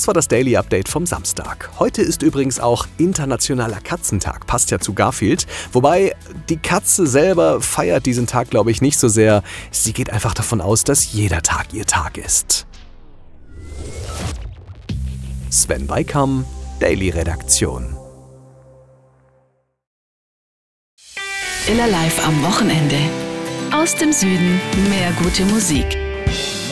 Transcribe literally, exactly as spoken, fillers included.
war das Daily Update vom Samstag. Heute ist übrigens auch Internationaler Katzentag, passt ja zu Garfield. Wobei, die Katze selber feiert diesen Tag, glaube ich, nicht so sehr. Sie geht einfach davon aus, dass jeder Tag ihr Tag ist. Sven Weikam, Daily Redaktion. Inner Life am Wochenende. Aus dem Süden mehr gute Musik.